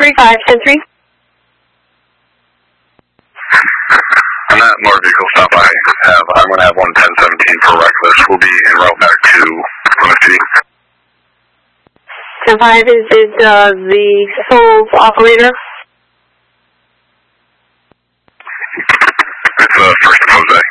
35, 10-3. On that motor vehicle stop I'm going to have 11017 for reckless. We'll be en route back to Plymouth City. 10-5, is it the sole operator? It's first Jose.